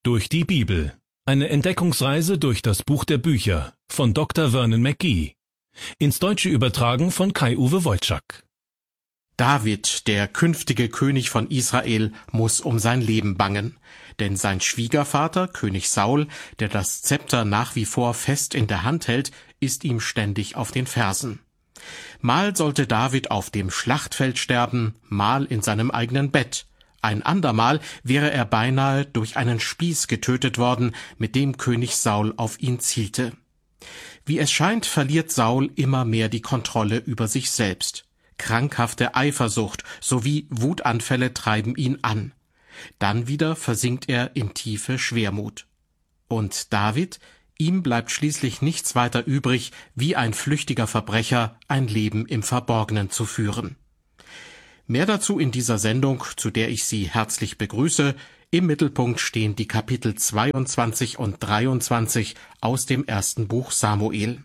Durch die Bibel. Eine Entdeckungsreise durch das Buch der Bücher von Dr. Vernon McGee. Ins Deutsche übertragen von Kai-Uwe Wojczak. David, der künftige König von Israel, muss um sein Leben bangen. Denn sein Schwiegervater, König Saul, der das Zepter nach wie vor fest in der Hand hält, ist ihm ständig auf den Fersen. Mal sollte David auf dem Schlachtfeld sterben, mal in seinem eigenen Bett. Ein andermal wäre er beinahe durch einen Spieß getötet worden, mit dem König Saul auf ihn zielte. Wie es scheint, verliert Saul immer mehr die Kontrolle über sich selbst. Krankhafte Eifersucht sowie Wutanfälle treiben ihn an. Dann wieder versinkt er in tiefe Schwermut. Und David? Ihm bleibt schließlich nichts weiter übrig, wie ein flüchtiger Verbrecher ein Leben im Verborgenen zu führen. Mehr dazu in dieser Sendung, zu der ich Sie herzlich begrüße. Im Mittelpunkt stehen die Kapitel 22 und 23 aus dem ersten Buch Samuel.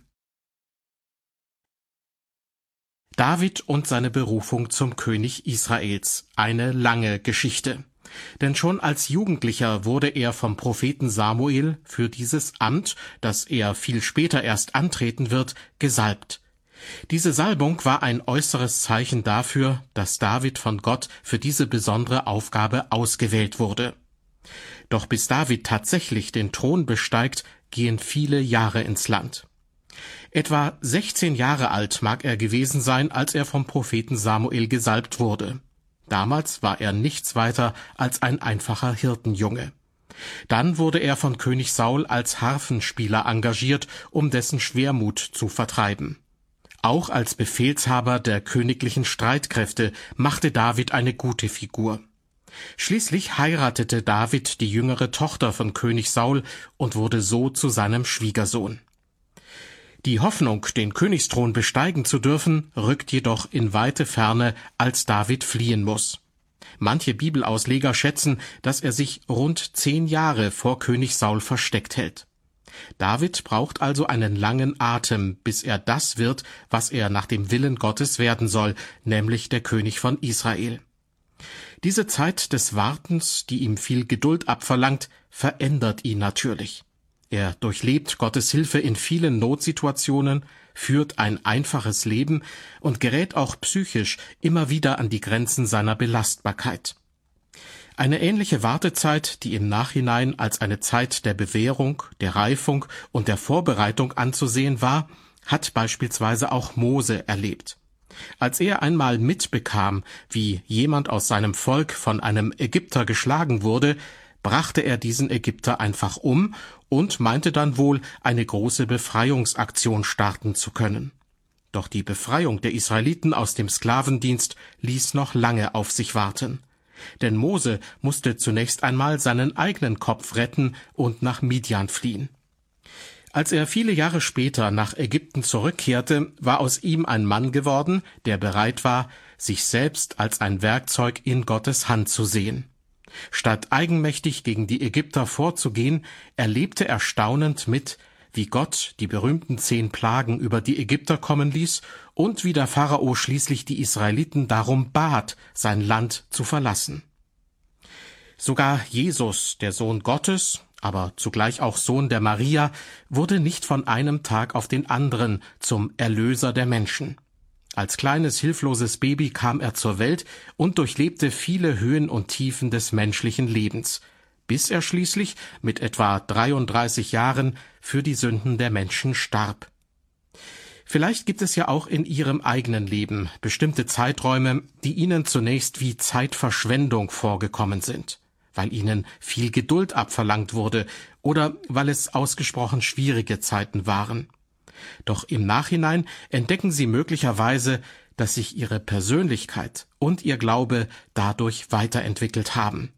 David und seine Berufung zum König Israels. Eine lange Geschichte. Denn schon als Jugendlicher wurde er vom Propheten Samuel für dieses Amt, das er viel später erst antreten wird, gesalbt. Diese Salbung war ein äußeres Zeichen dafür, dass David von Gott für diese besondere Aufgabe ausgewählt wurde. Doch bis David tatsächlich den Thron besteigt, gehen viele Jahre ins Land. Etwa 16 Jahre alt mag er gewesen sein, als er vom Propheten Samuel gesalbt wurde. Damals war er nichts weiter als ein einfacher Hirtenjunge. Dann wurde er von König Saul als Harfenspieler engagiert, um dessen Schwermut zu vertreiben. Auch als Befehlshaber der königlichen Streitkräfte machte David eine gute Figur. Schließlich heiratete David die jüngere Tochter von König Saul und wurde so zu seinem Schwiegersohn. Die Hoffnung, den Königsthron besteigen zu dürfen, rückt jedoch in weite Ferne, als David fliehen muss. Manche Bibelausleger schätzen, dass er sich rund 10 Jahre vor König Saul versteckt hält. David braucht also einen langen Atem, bis er das wird, was er nach dem Willen Gottes werden soll, nämlich der König von Israel. Diese Zeit des Wartens, die ihm viel Geduld abverlangt, verändert ihn natürlich. Er durchlebt Gottes Hilfe in vielen Notsituationen, führt ein einfaches Leben und gerät auch psychisch immer wieder an die Grenzen seiner Belastbarkeit. Eine ähnliche Wartezeit, die im Nachhinein als eine Zeit der Bewährung, der Reifung und der Vorbereitung anzusehen war, hat beispielsweise auch Mose erlebt. Als er einmal mitbekam, wie jemand aus seinem Volk von einem Ägypter geschlagen wurde, brachte er diesen Ägypter einfach um und meinte dann wohl, eine große Befreiungsaktion starten zu können. Doch die Befreiung der Israeliten aus dem Sklavendienst ließ noch lange auf sich warten. Denn Mose musste zunächst einmal seinen eigenen Kopf retten und nach Midian fliehen. Als er viele Jahre später nach Ägypten zurückkehrte, war aus ihm ein Mann geworden, der bereit war, sich selbst als ein Werkzeug in Gottes Hand zu sehen. Statt eigenmächtig gegen die Ägypter vorzugehen, erlebte er staunend mit, wie Gott die berühmten 10 Plagen über die Ägypter kommen ließ und wie der Pharao schließlich die Israeliten darum bat, sein Land zu verlassen. Sogar Jesus, der Sohn Gottes, aber zugleich auch Sohn der Maria, wurde nicht von einem Tag auf den anderen zum Erlöser der Menschen. Als kleines, hilfloses Baby kam er zur Welt und durchlebte viele Höhen und Tiefen des menschlichen Lebens, bis er schließlich mit etwa 33 Jahren für die Sünden der Menschen starb. Vielleicht gibt es ja auch in Ihrem eigenen Leben bestimmte Zeiträume, die Ihnen zunächst wie Zeitverschwendung vorgekommen sind, weil Ihnen viel Geduld abverlangt wurde oder weil es ausgesprochen schwierige Zeiten waren. Doch im Nachhinein entdecken Sie möglicherweise, dass sich Ihre Persönlichkeit und Ihr Glaube dadurch weiterentwickelt haben.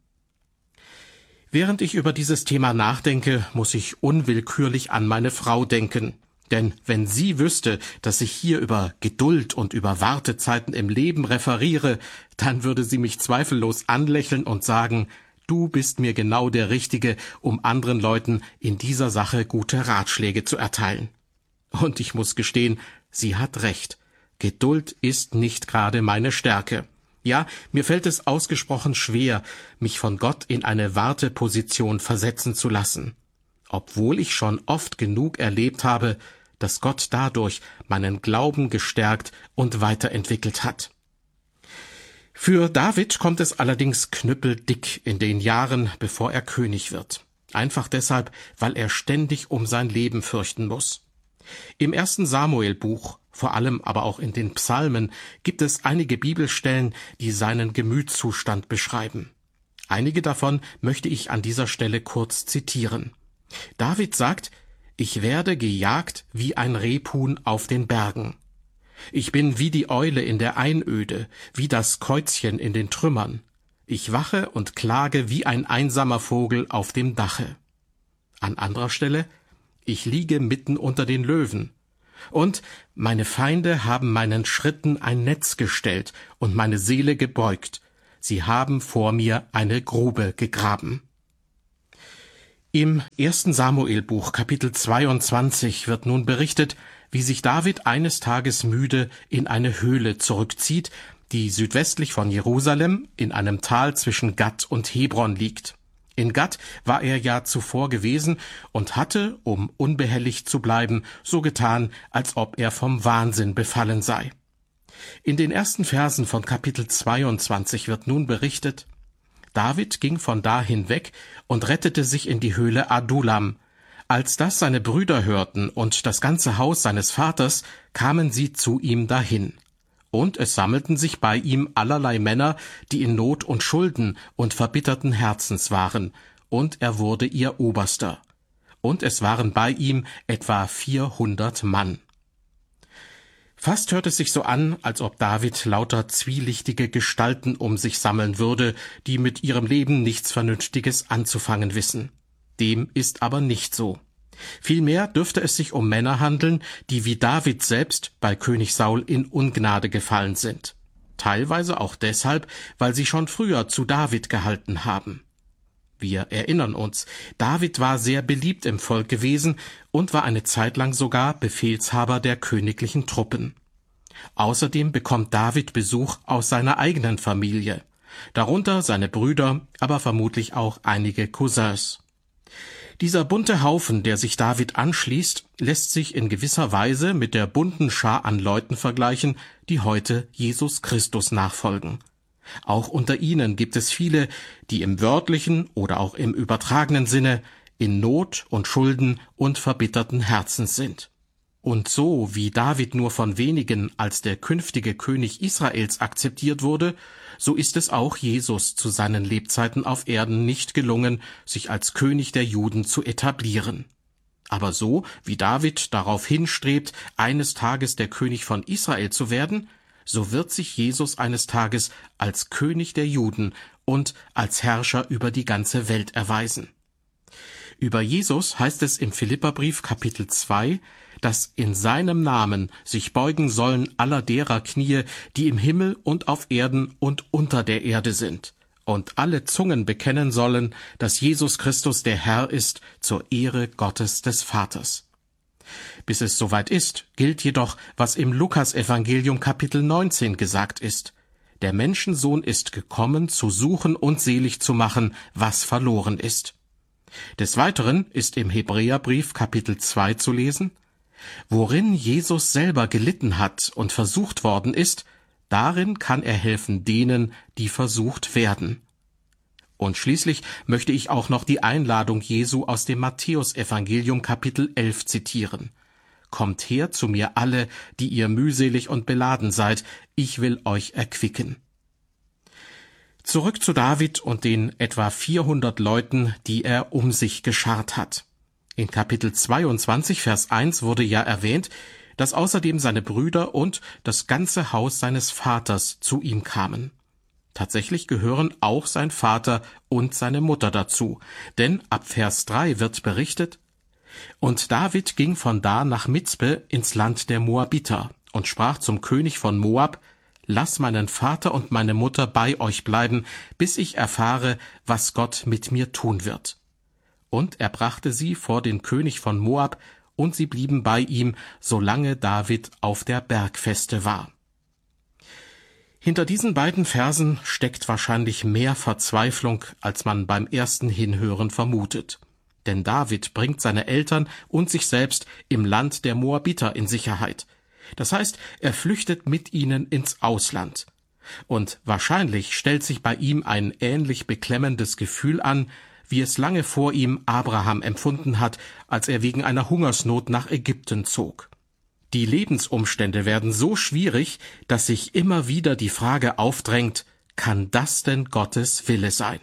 Während ich über dieses Thema nachdenke, muss ich unwillkürlich an meine Frau denken. Denn wenn sie wüsste, dass ich hier über Geduld und über Wartezeiten im Leben referiere, dann würde sie mich zweifellos anlächeln und sagen, du bist mir genau der Richtige, um anderen Leuten in dieser Sache gute Ratschläge zu erteilen. Und ich muss gestehen, sie hat recht. Geduld ist nicht gerade meine Stärke. Ja, mir fällt es ausgesprochen schwer, mich von Gott in eine Warteposition versetzen zu lassen, obwohl ich schon oft genug erlebt habe, dass Gott dadurch meinen Glauben gestärkt und weiterentwickelt hat. Für David kommt es allerdings knüppeldick in den Jahren, bevor er König wird. Einfach deshalb, weil er ständig um sein Leben fürchten muss. Im 1. Samuel-Buch, vor allem aber auch in den Psalmen, gibt es einige Bibelstellen, die seinen Gemütszustand beschreiben. Einige davon möchte ich an dieser Stelle kurz zitieren. David sagt: Ich werde gejagt wie ein Rebhuhn auf den Bergen. Ich bin wie die Eule in der Einöde, wie das Käuzchen in den Trümmern. Ich wache und klage wie ein einsamer Vogel auf dem Dache. An anderer Stelle: Ich liege mitten unter den Löwen. Und meine Feinde haben meinen Schritten ein Netz gestellt und meine Seele gebeugt. Sie haben vor mir eine Grube gegraben. Im 1. Samuel-Buch, Kapitel 22, wird nun berichtet, wie sich David eines Tages müde in eine Höhle zurückzieht, die südwestlich von Jerusalem in einem Tal zwischen Gat und Hebron liegt. In Gat war er ja zuvor gewesen und hatte, um unbehelligt zu bleiben, so getan, als ob er vom Wahnsinn befallen sei. In den ersten Versen von Kapitel 22 wird nun berichtet: David ging von da hinweg und rettete sich in die Höhle Adullam. Als das seine Brüder hörten und das ganze Haus seines Vaters, kamen sie zu ihm dahin. Und es sammelten sich bei ihm allerlei Männer, die in Not und Schulden und verbitterten Herzens waren, und er wurde ihr Oberster. Und es waren bei ihm etwa 400 Mann. Fast hört es sich so an, als ob David lauter zwielichtige Gestalten um sich sammeln würde, die mit ihrem Leben nichts Vernünftiges anzufangen wissen. Dem ist aber nicht so. Vielmehr dürfte es sich um Männer handeln, die wie David selbst bei König Saul in Ungnade gefallen sind. Teilweise auch deshalb, weil sie schon früher zu David gehalten haben. Wir erinnern uns, David war sehr beliebt im Volk gewesen und war eine Zeit lang sogar Befehlshaber der königlichen Truppen. Außerdem bekommt David Besuch aus seiner eigenen Familie, darunter seine Brüder, aber vermutlich auch einige Cousins. Dieser bunte Haufen, der sich David anschließt, lässt sich in gewisser Weise mit der bunten Schar an Leuten vergleichen, die heute Jesus Christus nachfolgen. Auch unter ihnen gibt es viele, die im wörtlichen oder auch im übertragenen Sinne in Not und Schulden und verbitterten Herzens sind. Und so wie David nur von wenigen als der künftige König Israels akzeptiert wurde, so ist es auch Jesus zu seinen Lebzeiten auf Erden nicht gelungen, sich als König der Juden zu etablieren. Aber so wie David darauf hinstrebt, eines Tages der König von Israel zu werden, so wird sich Jesus eines Tages als König der Juden und als Herrscher über die ganze Welt erweisen. Über Jesus heißt es im Philipperbrief Kapitel 2, dass in seinem Namen sich beugen sollen aller derer Knie, die im Himmel und auf Erden und unter der Erde sind, und alle Zungen bekennen sollen, dass Jesus Christus der Herr ist, zur Ehre Gottes des Vaters. Bis es soweit ist, gilt jedoch, was im Lukas-Evangelium Kapitel 19 gesagt ist: Der Menschensohn ist gekommen, zu suchen und selig zu machen, was verloren ist. Des Weiteren ist im Hebräerbrief Kapitel 2 zu lesen: Worin Jesus selber gelitten hat und versucht worden ist, darin kann er helfen denen, die versucht werden. Und schließlich möchte ich auch noch die Einladung Jesu aus dem Matthäus-Evangelium Kapitel 11 zitieren. Kommt her zu mir alle, die ihr mühselig und beladen seid, ich will euch erquicken. Zurück zu David und den etwa 400 Leuten, die er um sich geschart hat. In Kapitel 22, Vers 1 wurde ja erwähnt, dass außerdem seine Brüder und das ganze Haus seines Vaters zu ihm kamen. Tatsächlich gehören auch sein Vater und seine Mutter dazu, denn ab Vers 3 wird berichtet: Und David ging von da nach Mizpe ins Land der Moabiter und sprach zum König von Moab: Lass meinen Vater und meine Mutter bei euch bleiben, bis ich erfahre, was Gott mit mir tun wird. Und er brachte sie vor den König von Moab, und sie blieben bei ihm, solange David auf der Bergfeste war. Hinter diesen beiden Versen steckt wahrscheinlich mehr Verzweiflung, als man beim ersten Hinhören vermutet. Denn David bringt seine Eltern und sich selbst im Land der Moabiter in Sicherheit. Das heißt, er flüchtet mit ihnen ins Ausland. Und wahrscheinlich stellt sich bei ihm ein ähnlich beklemmendes Gefühl an, wie es lange vor ihm Abraham empfunden hat, als er wegen einer Hungersnot nach Ägypten zog. Die Lebensumstände werden so schwierig, dass sich immer wieder die Frage aufdrängt, kann das denn Gottes Wille sein?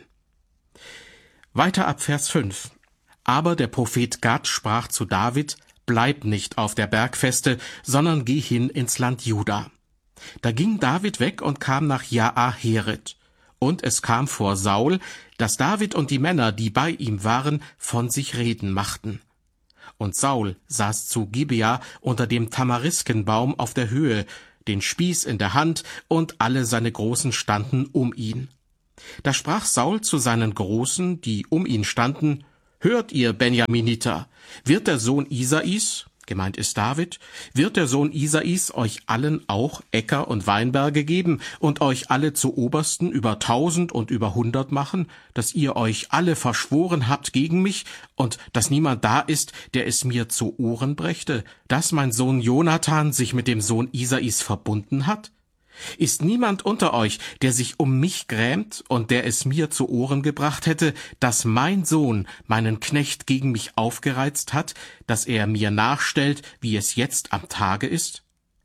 Weiter ab Vers 5. Aber der Prophet Gad sprach zu David, bleib nicht auf der Bergfeste, sondern geh hin ins Land Juda. Da ging David weg und kam nach Jaaheret. Und es kam vor Saul, dass David und die Männer, die bei ihm waren, von sich reden machten. Und Saul saß zu Gibea unter dem Tamariskenbaum auf der Höhe, den Spieß in der Hand, und alle seine Großen standen um ihn. Da sprach Saul zu seinen Großen, die um ihn standen, hört ihr, Benjaminiter, wird der Sohn Isais, gemeint ist David, wird der Sohn Isais euch allen auch Äcker und Weinberge geben und euch alle zu Obersten über 1000 und über 100 machen, dass ihr euch alle verschworen habt gegen mich und dass niemand da ist, der es mir zu Ohren brächte, dass mein Sohn Jonathan sich mit dem Sohn Isais verbunden hat? Ist niemand unter euch, der sich um mich grämt und der es mir zu Ohren gebracht hätte, dass mein Sohn meinen Knecht gegen mich aufgereizt hat, dass er mir nachstellt, wie es jetzt am Tage ist?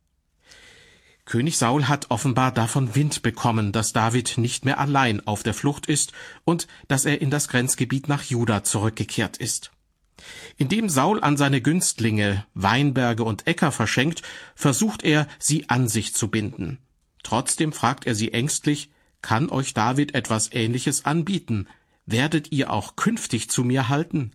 König Saul hat offenbar davon Wind bekommen, dass David nicht mehr allein auf der Flucht ist und dass er in das Grenzgebiet nach Juda zurückgekehrt ist. Indem Saul an seine Günstlinge Weinberge und Äcker verschenkt, versucht er, sie an sich zu binden. Trotzdem fragt er sie ängstlich, kann euch David etwas Ähnliches anbieten? Werdet ihr auch künftig zu mir halten?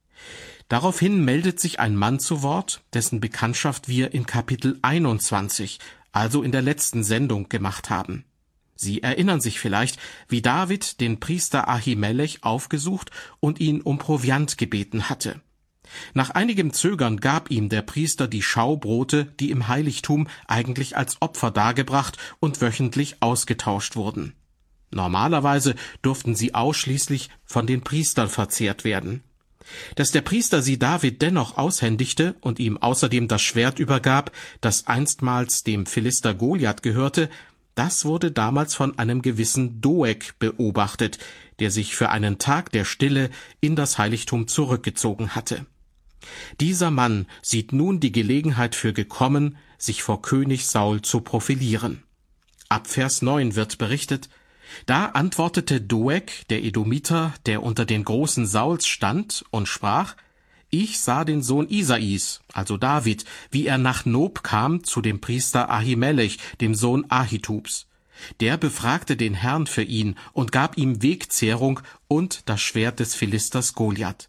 Daraufhin meldet sich ein Mann zu Wort, dessen Bekanntschaft wir in Kapitel 21, also in der letzten Sendung, gemacht haben. Sie erinnern sich vielleicht, wie David den Priester Ahimelech aufgesucht und ihn um Proviant gebeten hatte. Nach einigem Zögern gab ihm der Priester die Schaubrote, die im Heiligtum eigentlich als Opfer dargebracht und wöchentlich ausgetauscht wurden. Normalerweise durften sie ausschließlich von den Priestern verzehrt werden. Dass der Priester sie David dennoch aushändigte und ihm außerdem das Schwert übergab, das einstmals dem Philister Goliath gehörte, das wurde damals von einem gewissen Doeg beobachtet, der sich für einen Tag der Stille in das Heiligtum zurückgezogen hatte. Dieser Mann sieht nun die Gelegenheit für gekommen, sich vor König Saul zu profilieren. Ab Vers 9 wird berichtet, da antwortete Doeg, der Edomiter, der unter den Großen Sauls stand, und sprach, ich sah den Sohn Isais, also David, wie er nach Nob kam zu dem Priester Ahimelech, dem Sohn Ahitubs. Der befragte den Herrn für ihn und gab ihm Wegzehrung und das Schwert des Philisters Goliath.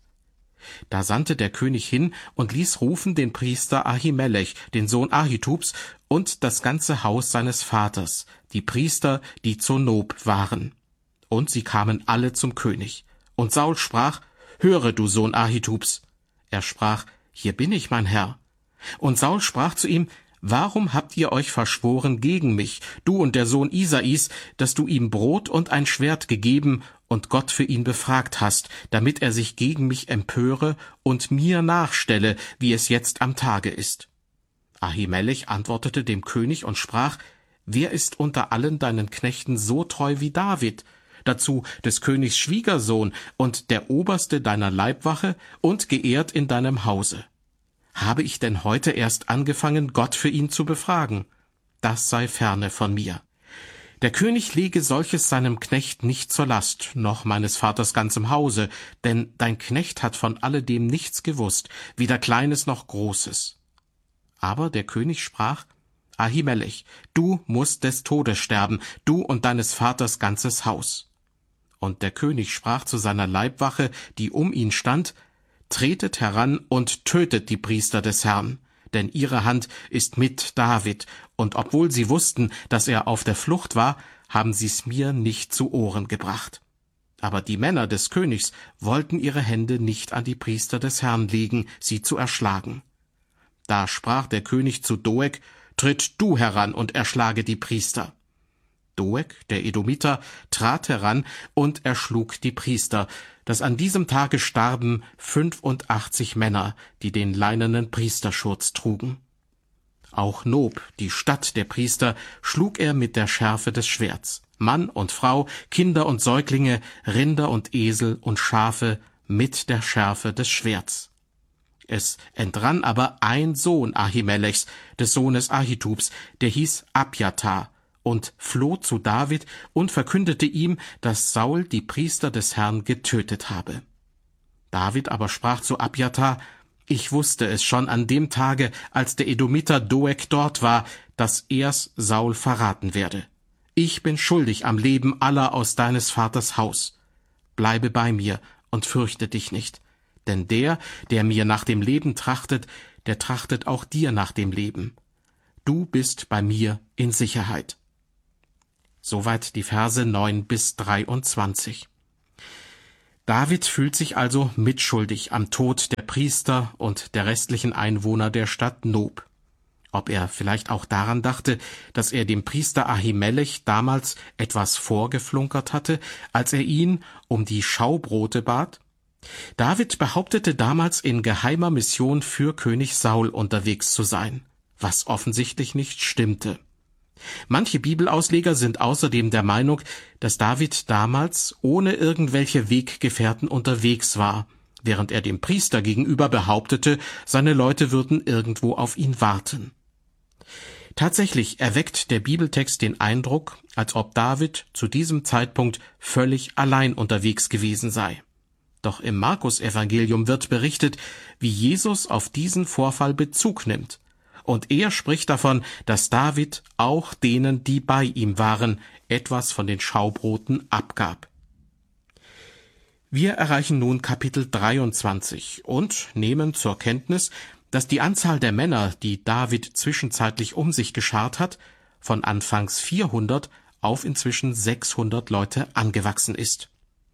Da sandte der König hin und ließ rufen den Priester Ahimelech, den Sohn Ahitubs, und das ganze Haus seines Vaters, die Priester, die zu Nob waren. Und sie kamen alle zum König. Und Saul sprach, höre, du Sohn Ahitubs. Er sprach, hier bin ich, mein Herr. Und Saul sprach zu ihm, warum habt ihr euch verschworen gegen mich, du und der Sohn Isais, dass du ihm Brot und ein Schwert gegeben und Gott für ihn befragt hast, damit er sich gegen mich empöre und mir nachstelle, wie es jetzt am Tage ist? Ahimelech antwortete dem König und sprach, wer ist unter allen deinen Knechten so treu wie David, dazu des Königs Schwiegersohn und der Oberste deiner Leibwache und geehrt in deinem Hause? Habe ich denn heute erst angefangen, Gott für ihn zu befragen? Das sei ferne von mir. Der König lege solches seinem Knecht nicht zur Last, noch meines Vaters ganzem Hause, denn dein Knecht hat von alledem nichts gewusst, weder Kleines noch Großes. Aber der König sprach, Ahimelech, du musst des Todes sterben, du und deines Vaters ganzes Haus. Und der König sprach zu seiner Leibwache, die um ihn stand, tretet heran und tötet die Priester des Herrn, denn ihre Hand ist mit David, und obwohl sie wussten, dass er auf der Flucht war, haben sie's mir nicht zu Ohren gebracht. Aber die Männer des Königs wollten ihre Hände nicht an die Priester des Herrn legen, sie zu erschlagen. Da sprach der König zu Doeg, tritt du heran und erschlage die Priester. Doeg, der Edomiter, trat heran und erschlug die Priester, dass an diesem Tage starben 85 Männer, die den leinenen Priesterschurz trugen. Auch Nob, die Stadt der Priester, schlug er mit der Schärfe des Schwerts. Mann und Frau, Kinder und Säuglinge, Rinder und Esel und Schafe mit der Schärfe des Schwerts. Es entrann aber ein Sohn Ahimelechs, des Sohnes Ahitubs, der hieß Abjatar, und floh zu David und verkündete ihm, dass Saul die Priester des Herrn getötet habe. David aber sprach zu Abjatar: Ich wusste es schon an dem Tage, als der Edomiter Doeg dort war, dass er's Saul verraten werde. Ich bin schuldig am Leben aller aus deines Vaters Haus. Bleibe bei mir und fürchte dich nicht, denn der mir nach dem Leben trachtet, der trachtet auch dir nach dem Leben. Du bist bei mir in Sicherheit. Soweit die Verse 9 bis 23. David fühlt sich also mitschuldig am Tod der Priester und der restlichen Einwohner der Stadt Nob. Ob er vielleicht auch daran dachte, dass er dem Priester Ahimelech damals etwas vorgeflunkert hatte, als er ihn um die Schaubrote bat? David behauptete damals in geheimer Mission für König Saul unterwegs zu sein, was offensichtlich nicht stimmte. Manche Bibelausleger sind außerdem der Meinung, dass David damals ohne irgendwelche Weggefährten unterwegs war, während er dem Priester gegenüber behauptete, seine Leute würden irgendwo auf ihn warten. Tatsächlich erweckt der Bibeltext den Eindruck, als ob David zu diesem Zeitpunkt völlig allein unterwegs gewesen sei. Doch im Markus-Evangelium wird berichtet, wie Jesus auf diesen Vorfall Bezug nimmt. Und er spricht davon, dass David auch denen, die bei ihm waren, etwas von den Schaubroten abgab. Wir erreichen nun Kapitel 23 und nehmen zur Kenntnis, dass die Anzahl der Männer, die David zwischenzeitlich um sich geschart hat, von anfangs 400 auf inzwischen 600 Leute angewachsen ist.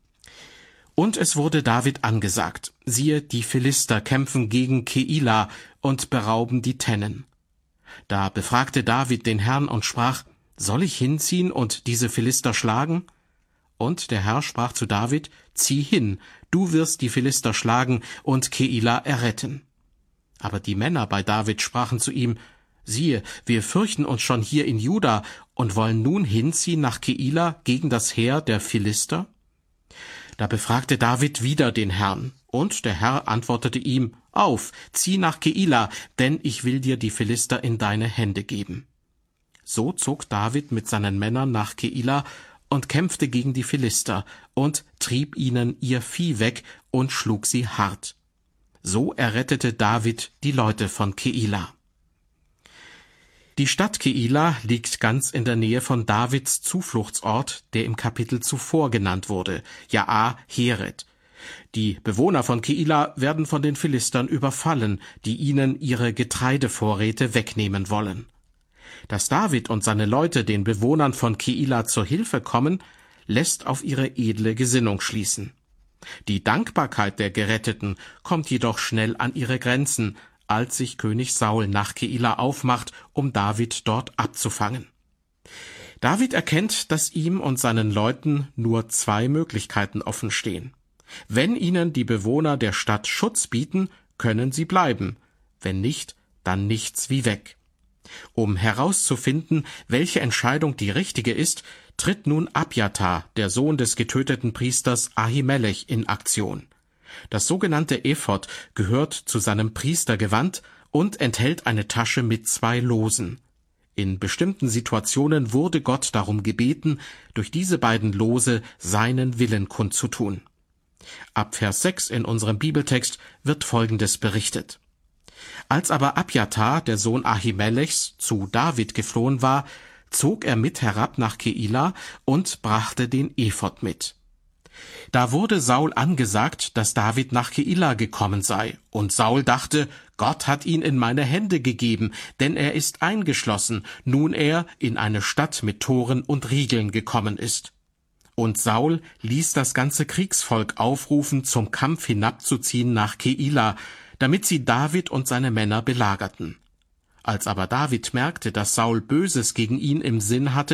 Und es wurde David angesagt: Siehe, die Philister kämpfen gegen Keila und berauben die Tennen. Da befragte David den Herrn und sprach: Soll ich hinziehen und diese Philister schlagen? Und der Herr sprach zu David: Zieh hin, du wirst die Philister schlagen und Keila erretten. Aber die Männer bei David sprachen zu ihm: Siehe, wir fürchten uns schon hier in Juda und wollen nun hinziehen nach Keila gegen das Heer der Philister? Da befragte David wieder den Herrn, und der Herr antwortete ihm: Auf, zieh nach Keila, denn ich will dir die Philister in deine Hände geben. So zog David mit seinen Männern nach Keila und kämpfte gegen die Philister und trieb ihnen ihr Vieh weg und schlug sie hart. So errettete David die Leute von Keila. Die Stadt Keila liegt ganz in der Nähe von Davids Zufluchtsort, der im Kapitel zuvor genannt wurde, Jaar-Heret. Die Bewohner von Keila werden von den Philistern überfallen, die ihnen ihre Getreidevorräte wegnehmen wollen. Dass David und seine Leute den Bewohnern von Keila zur Hilfe kommen, lässt auf ihre edle Gesinnung schließen. Die Dankbarkeit der Geretteten kommt jedoch schnell an ihre Grenzen, als sich König Saul nach Keila aufmacht, um David dort abzufangen. David erkennt, dass ihm und seinen Leuten nur zwei Möglichkeiten offen stehen. Wenn ihnen die Bewohner der Stadt Schutz bieten, können sie bleiben, wenn nicht, dann nichts wie weg. Um herauszufinden, welche Entscheidung die richtige ist, tritt nun Abjatar, der Sohn des getöteten Priesters Ahimelech, in Aktion. Das sogenannte Ephod gehört zu seinem Priestergewand und enthält eine Tasche mit 2 Losen. In bestimmten Situationen wurde Gott darum gebeten, durch diese beiden Lose seinen Willen kundzutun. Ab Vers 6 in unserem Bibeltext wird Folgendes berichtet: Als aber Abjatar, der Sohn Ahimelechs, zu David geflohen war, zog er mit herab nach Keila und brachte den Ephod mit. Da wurde Saul angesagt, dass David nach Keila gekommen sei, und Saul dachte, Gott hat ihn in meine Hände gegeben, denn er ist eingeschlossen, nun er in eine Stadt mit Toren und Riegeln gekommen ist. Und Saul ließ das ganze Kriegsvolk aufrufen, zum Kampf hinabzuziehen nach Keila, damit sie David und seine Männer belagerten. Als aber David merkte, dass Saul Böses gegen ihn im Sinn hatte,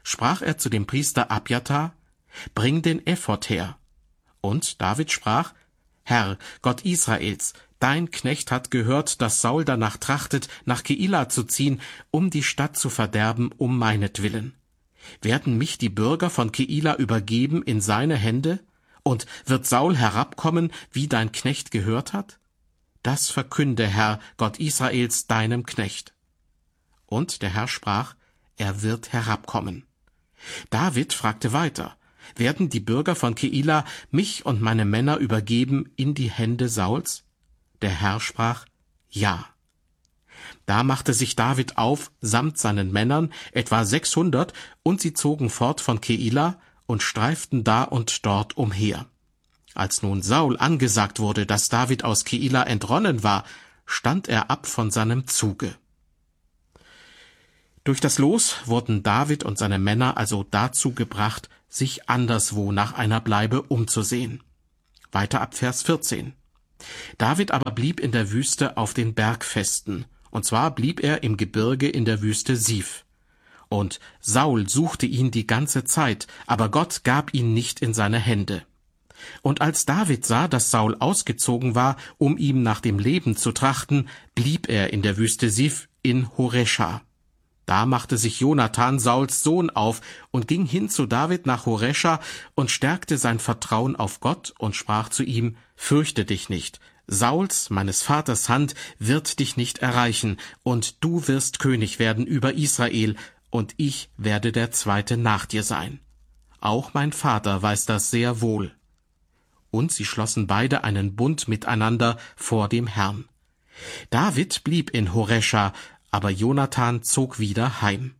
sprach er zu dem Priester Abjatar: »Bring den Ephod her.« Und David sprach: »Herr, Gott Israels, dein Knecht hat gehört, dass Saul danach trachtet, nach Keila zu ziehen, um die Stadt zu verderben, um meinetwillen. Werden mich die Bürger von Keila übergeben in seine Hände? Und wird Saul herabkommen, wie dein Knecht gehört hat? Das verkünde, Herr, Gott Israels, deinem Knecht.« Und der Herr sprach: »Er wird herabkommen.« David fragte weiter: »Werden die Bürger von Keila mich und meine Männer übergeben in die Hände Sauls?« Der Herr sprach: »Ja.« Da machte sich David auf, samt seinen Männern, etwa 600, und sie zogen fort von Keila und streiften da und dort umher. Als nun Saul angesagt wurde, dass David aus Keila entronnen war, stand er ab von seinem Zuge. Durch das Los wurden David und seine Männer also dazu gebracht, sich anderswo nach einer Bleibe umzusehen. Weiter ab Vers 14. David aber blieb in der Wüste auf den Bergfesten, und zwar blieb er im Gebirge in der Wüste Sif. Und Saul suchte ihn die ganze Zeit, aber Gott gab ihn nicht in seine Hände. Und als David sah, dass Saul ausgezogen war, um ihm nach dem Leben zu trachten, blieb er in der Wüste Sif in Horesha. Da machte sich Jonathan, Sauls Sohn, auf und ging hin zu David nach Horesha und stärkte sein Vertrauen auf Gott und sprach zu ihm: »Fürchte dich nicht, Sauls, meines Vaters Hand, wird dich nicht erreichen, und du wirst König werden über Israel, und ich werde der Zweite nach dir sein. Auch mein Vater weiß das sehr wohl.« Und sie schlossen beide einen Bund miteinander vor dem Herrn. David blieb in Horesha, aber Jonathan zog wieder heim.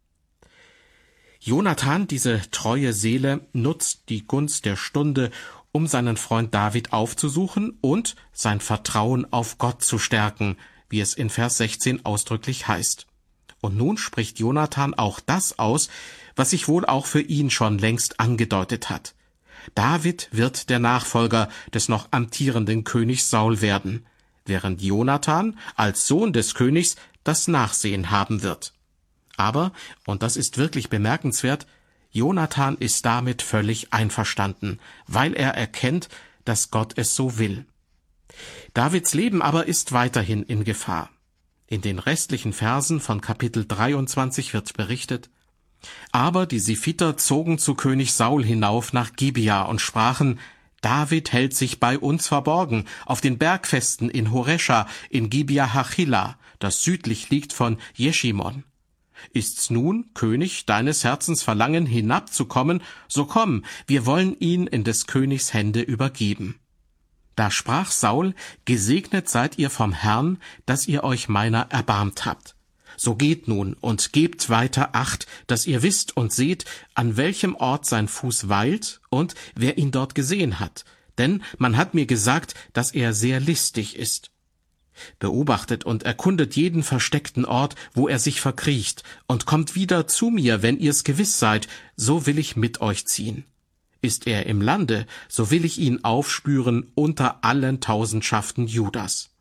Jonathan, diese treue Seele, nutzt die Gunst der Stunde, um seinen Freund David aufzusuchen und sein Vertrauen auf Gott zu stärken, wie es in Vers 16 ausdrücklich heißt. Und nun spricht Jonathan auch das aus, was sich wohl auch für ihn schon längst angedeutet hat. David wird der Nachfolger des noch amtierenden Königs Saul werden, während Jonathan als Sohn des Königs das Nachsehen haben wird. Aber, und das ist wirklich bemerkenswert, Jonathan ist damit völlig einverstanden, weil er erkennt, dass Gott es so will. Davids Leben aber ist weiterhin in Gefahr. In den restlichen Versen von Kapitel 23 wird berichtet: »Aber die Siphiter zogen zu König Saul hinauf nach Gibea und sprachen: David hält sich bei uns verborgen, auf den Bergfesten in Horesha, in Gibea Hachila, das südlich liegt von Jeschimon. Ist's nun, König, deines Herzens Verlangen, hinabzukommen, so komm, wir wollen ihn in des Königs Hände übergeben.« Da sprach Saul: »Gesegnet seid ihr vom Herrn, dass ihr euch meiner erbarmt habt. So geht nun und gebt weiter Acht, dass ihr wisst und seht, an welchem Ort sein Fuß weilt und wer ihn dort gesehen hat, denn man hat mir gesagt, dass er sehr listig ist. Beobachtet und erkundet jeden versteckten Ort, wo er sich verkriecht, und kommt wieder zu mir, wenn ihr's gewiss seid, so will ich mit euch ziehen. Ist er im Lande, so will ich ihn aufspüren unter allen Tausendschaften Judas.«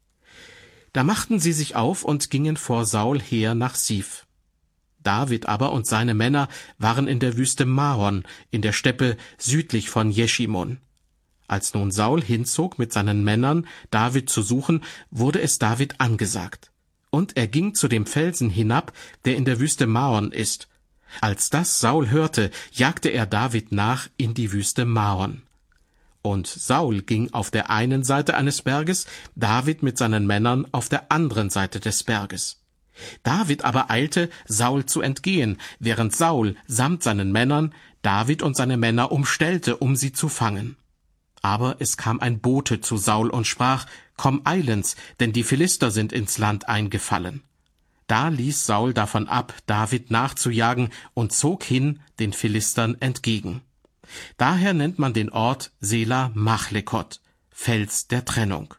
Da machten sie sich auf und gingen vor Saul her nach Sif. David aber und seine Männer waren in der Wüste Maon, in der Steppe südlich von Jeschimon. Als nun Saul hinzog mit seinen Männern, David zu suchen, wurde es David angesagt. Und er ging zu dem Felsen hinab, der in der Wüste Maon ist. Als das Saul hörte, jagte er David nach in die Wüste Maon. Und Saul ging auf der einen Seite eines Berges, David mit seinen Männern auf der anderen Seite des Berges. David aber eilte, Saul zu entgehen, während Saul samt seinen Männern David und seine Männer umstellte, um sie zu fangen. Aber es kam ein Bote zu Saul und sprach: »Komm eilends, denn die Philister sind ins Land eingefallen.« Da ließ Saul davon ab, David nachzujagen, und zog hin den Philistern entgegen. Daher nennt man den Ort Sela Machlekot, Fels der Trennung.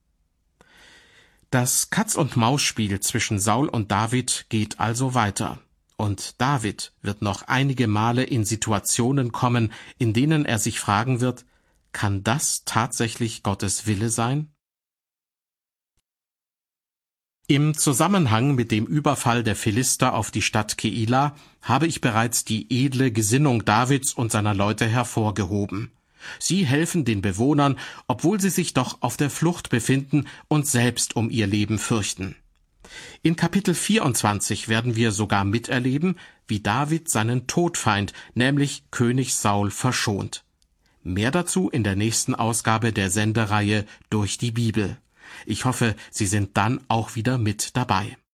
Das Katz-und-Maus-Spiel zwischen Saul und David geht also weiter. Und David wird noch einige Male in Situationen kommen, in denen er sich fragen wird: Kann das tatsächlich Gottes Wille sein? Im Zusammenhang mit dem Überfall der Philister auf die Stadt Keila habe ich bereits die edle Gesinnung Davids und seiner Leute hervorgehoben. Sie helfen den Bewohnern, obwohl sie sich doch auf der Flucht befinden und selbst um ihr Leben fürchten. In Kapitel 24 werden wir sogar miterleben, wie David seinen Todfeind, nämlich König Saul, verschont. Mehr dazu in der nächsten Ausgabe der Sendereihe Durch die Bibel. Ich hoffe, Sie sind dann auch wieder mit dabei.